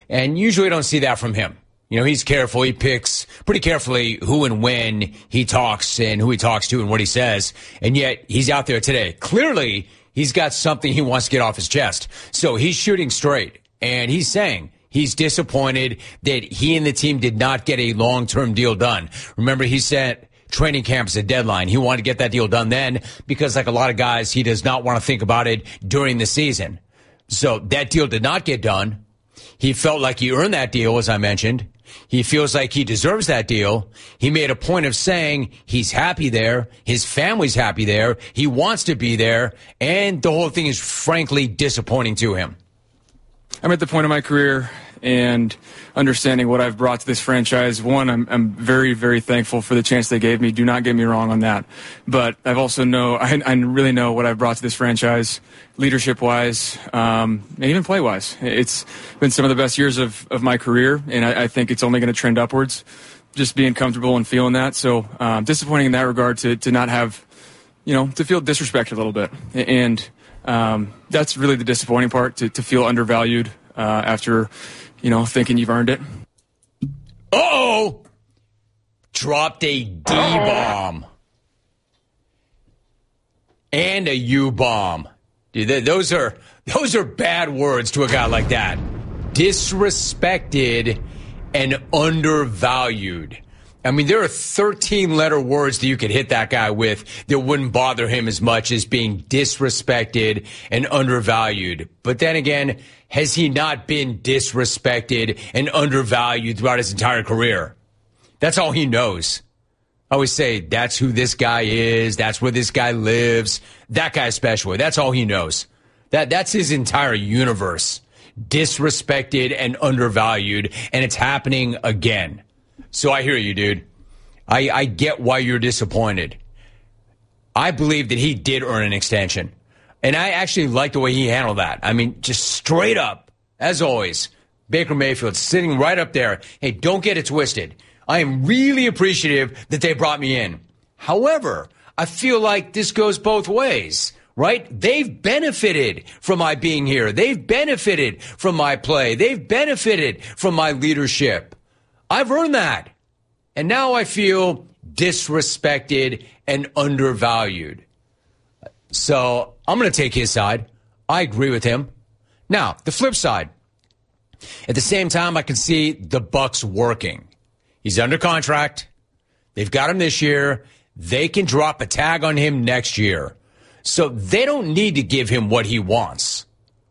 And usually don't see that from him. He's careful. He picks pretty carefully who and when he talks and who he talks to and what he says. And yet he's out there today. Clearly, he's got something he wants to get off his chest. So he's shooting straight. And he's saying he's disappointed that he and the team did not get a long-term deal done. Remember, he said training camp is a deadline. He wanted to get that deal done then because, like a lot of guys, he does not want to think about it during the season. So that deal did not get done. He felt like he earned that deal, as I mentioned. He feels like he deserves that deal. He made a point of saying he's happy there. His family's happy there. He wants to be there. And the whole thing is frankly disappointing to him. I'm at the point of my career and understanding what I've brought to this franchise. One, I'm very, very thankful for the chance they gave me. Do not get me wrong on that. But I really know what I've brought to this franchise, leadership-wise, and even play-wise. It's been some of the best years of my career, and I think it's only going to trend upwards, just being comfortable and feeling that. So disappointing in that regard to not have, to feel disrespected a little bit. And that's really the disappointing part, to feel undervalued after, thinking you've earned it. Uh-oh! Dropped a D-bomb. And a U-bomb. Dude, those are bad words to a guy like that. Disrespected and undervalued. I mean, there are 13-letter words that you could hit that guy with that wouldn't bother him as much as being disrespected and undervalued. But then again, has he not been disrespected and undervalued throughout his entire career? That's all he knows. I always say, that's who this guy is. That's where this guy lives. That guy especially. That's all he knows. That's his entire universe. Disrespected and undervalued. And it's happening again. So I hear you, dude. I get why you're disappointed. I believe that he did earn an extension. And I actually like the way he handled that. I mean, just straight up, as always, Baker Mayfield sitting right up there. Hey, don't get it twisted. I am really appreciative that they brought me in. However, I feel like this goes both ways, right? They've benefited from my being here. They've benefited from my play. They've benefited from my leadership. I've earned that. And now I feel disrespected and undervalued. So I'm going to take his side. I agree with him. Now, the flip side. At the same time, I can see the Bucs working. He's under contract. They've got him this year. They can drop a tag on him next year. So they don't need to give him what he wants.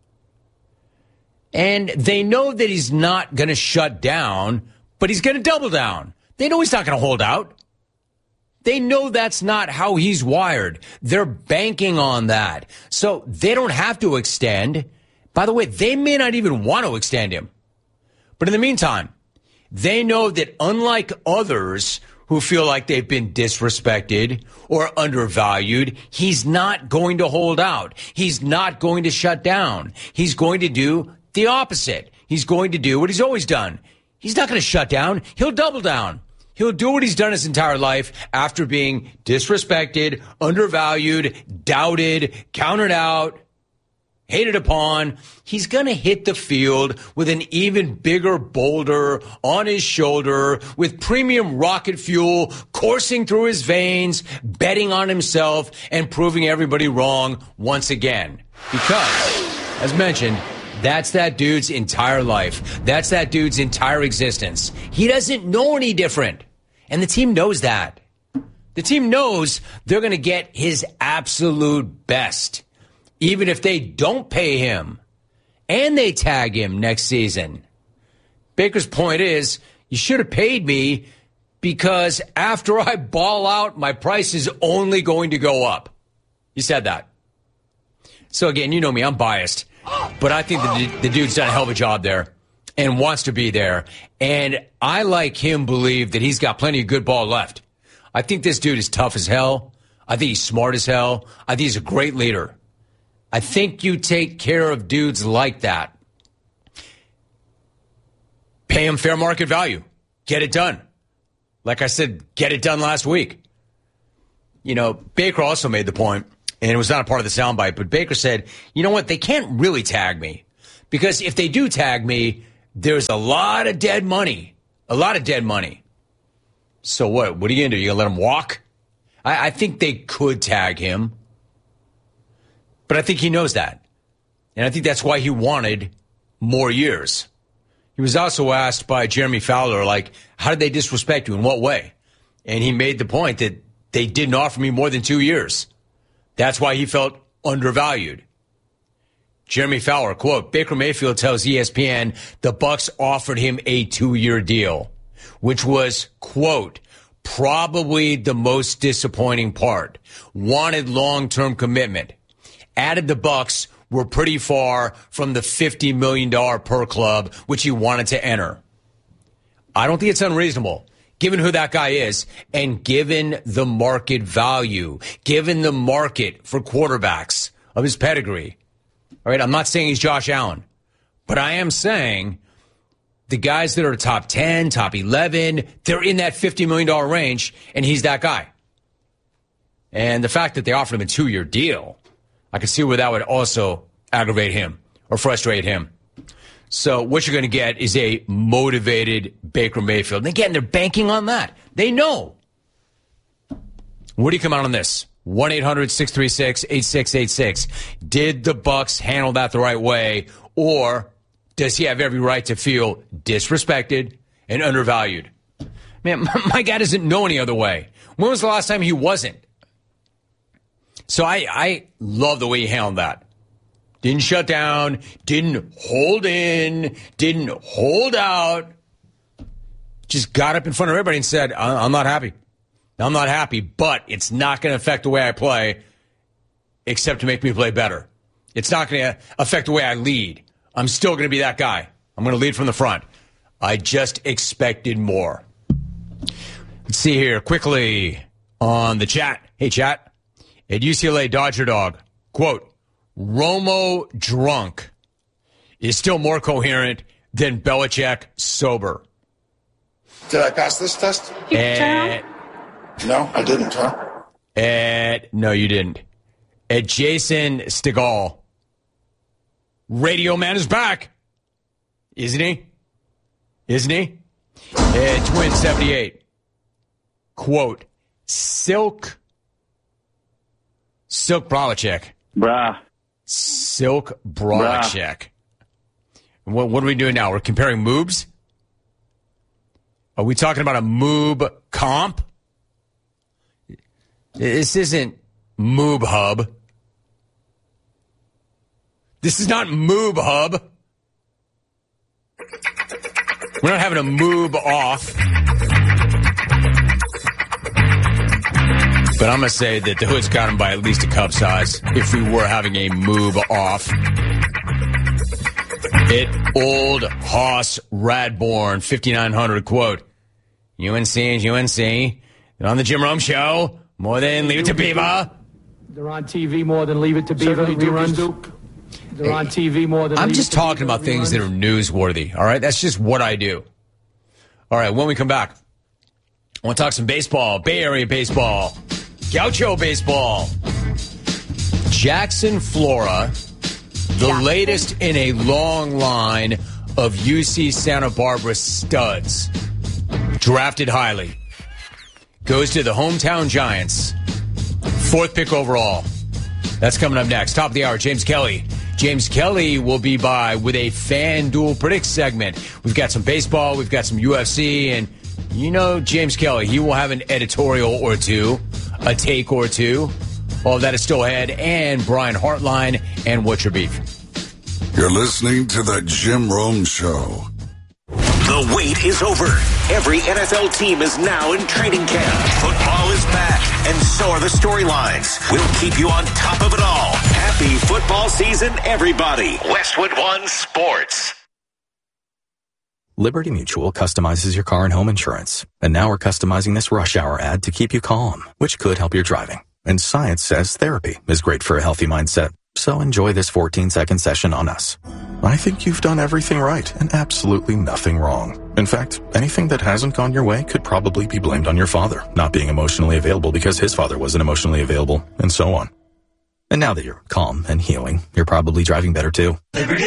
And they know that he's not going to shut down, but he's going to double down. They know he's not going to hold out. They know that's not how he's wired. They're banking on that. So they don't have to extend. By the way, they may not even want to extend him. But in the meantime, they know that unlike others who feel like they've been disrespected or undervalued, he's not going to hold out. He's not going to shut down. He's going to do the opposite. He's going to do what he's always done. He's not going to shut down. He'll double down. He'll do what he's done his entire life after being disrespected, undervalued, doubted, counted out, hated upon. He's going to hit the field with an even bigger boulder on his shoulder, with premium rocket fuel coursing through his veins, betting on himself and proving everybody wrong once again. Because, as mentioned, that's that dude's entire life. That's that dude's entire existence. He doesn't know any different. And the team knows that. The team knows they're going to get his absolute best, even if they don't pay him and they tag him next season. Baker's point is, you should have paid me because after I ball out, my price is only going to go up. He said that. So again, you know me, I'm biased. But I think the dude's done a hell of a job there and wants to be there. And I, like him, believe that he's got plenty of good ball left. I think this dude is tough as hell. I think he's smart as hell. I think he's a great leader. I think you take care of dudes like that. Pay him fair market value. Get it done. Like I said, get it done last week. You know, Baker also made the point, and it was not a part of the soundbite, but Baker said, you know what, they can't really tag me. Because if they do tag me, There's a lot of dead money. A lot of dead money. So what? What are you going to do? You going to let him walk? I think they could tag him. But I think he knows that. And I think that's why he wanted more years. He was also asked by Jeremy Fowler, like, how did they disrespect you? In what way? And he made the point that they didn't offer me more than 2 years. That's why he felt undervalued. Jeremy Fowler, quote, Baker Mayfield tells ESPN the Bucs offered him a 2-year deal, which was, quote, probably the most disappointing part. Wanted long-term commitment. Added the Bucs were pretty far from the $50 million per club, which he wanted to enter. I don't think it's unreasonable, given who that guy is, and given the market value, given the market for quarterbacks of his pedigree. All right, I'm not saying he's Josh Allen, but I am saying the guys that are top 10, top 11, they're in that $50 million range, and he's that guy. And the fact that they offered him a 2-year deal, I can see where that would also aggravate him or frustrate him. So what you're going to get is a motivated Baker Mayfield. And again, they're banking on that. They know. Where do you come out on this? 1-800-636-8686. Did the Bucs handle that the right way, or does he have every right to feel disrespected and undervalued? Man, my guy doesn't know any other way. When was the last time he wasn't? So I love the way he handled that. Didn't shut down, didn't hold in, didn't hold out. Just got up in front of everybody and said, I'm not happy. I'm not happy, but it's not going to affect the way I play, except to make me play better. It's not going to affect the way I lead. I'm still going to be that guy. I'm going to lead from the front. I just expected more. Let's see here quickly on the chat. Hey, chat. At UCLA Dodger Dog, quote, Romo drunk is still more coherent than Belichick sober. Did I pass this test? No, I didn't, huh? No, you didn't. At Jason Stegall, Radio Man is back. Isn't he? Isn't he? At Twin 78, quote, Silk Bralichek. Bruh. Silk Bralichek. What are we doing now? We're comparing moobs? Are we talking about a moob comp? This isn't Moob Hub. This is not Moob Hub. We're not having a moob off. But I'm going to say that the Hood's got him by at least a cup size if we were having a moob off. It Old Hoss Radborn, 5,900, quote, UNC is UNC. They're on the Jim Rome Show. More than Leave It to Beaver. They're on TV more than Leave It to Beaver. Reruns. They're on TV more than I'm Leave just It to talking Beaver. about things that are newsworthy, all right? That's just what I do. All right, when we come back, I want to talk some baseball, Bay Area baseball, Gaucho baseball. Jackson Flora, the latest in a long line of UC Santa Barbara studs. Drafted highly. Goes to the hometown Giants. 4th pick overall. That's coming up next. Top of the hour, James Kelly. James Kelly will be by with a FanDuel Predict segment. We've got some baseball, we've got some UFC, and you know James Kelly, he will have an editorial or two, a take or two. All of that is still ahead, and Brian Hartline and What's Your Beef. You're listening to the Jim Rome Show. The wait is over. Every NFL team is now in training camp. Football is back, and so are the storylines. We'll keep you on top of it all. Happy football season, everybody. Westwood One Sports. Liberty Mutual customizes your car and home insurance. And now we're customizing this rush hour ad to keep you calm, which could help your driving. And science says therapy is great for a healthy mindset. So enjoy this 14-second session on us. I think you've done everything right and absolutely nothing wrong. In fact, anything that hasn't gone your way could probably be blamed on your father not being emotionally available because his father wasn't emotionally available, and so on. And now that you're calm and healing, you're probably driving better too. Liberty